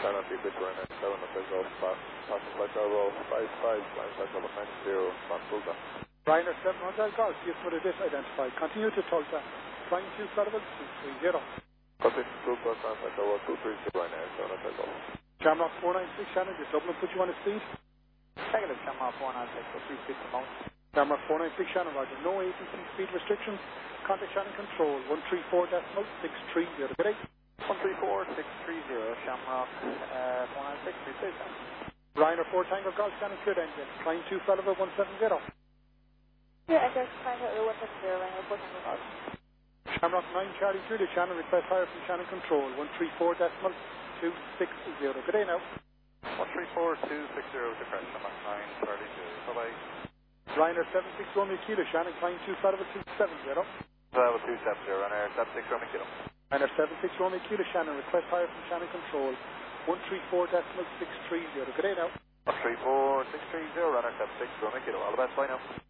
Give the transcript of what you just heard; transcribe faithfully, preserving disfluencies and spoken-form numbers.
China People Runner seven Hotel Golf, passing flight level five five, flying flight level nine zero, Mansulta. Ryanair seven Hotel Golf, you've put a diff identified. Continue to Tulsa, flying two level two three zero. Continue to Tulsa, flying flight level two three zero, Ryanair seven Hotel Golf. Shamrock four nine six, Shannon, did Dublin put you on a speed? Negative, Shamrock four nine six, for three fifty mount. Shamrock four nine six, Shannon, roger. No A T C speed restrictions. Contact Shannon Control, one three four decimal six three zero. Good day. one three four six three zero, Shamrock uh, four nine six, three six. Ryanair four Tango Golf, Shannon, cleared engine. Flying two level one seven zero. Yeah, address flying level one seven zero, Ryanair four Tango Golf. Shamrock nine Charlie Julia, Shannon, request higher from Shannon Control, one three four decimal two six zero. Good day now. one three four two six zero to crash, Shamrock nine Charlie Julia. Bye-bye. Ryanair seven six Romeo Kilo, Shannon, flying two level two seven zero. Level two seven zero, Ryanair seven six Romeo Kilo. Ryanair seven six Romeo Kilo, Shannon, request higher from Shannon Control, one three four decimal six three zero. Good day now. one three four six three zero, Ryanair seven six Romeo Kilo. All the best, bye now.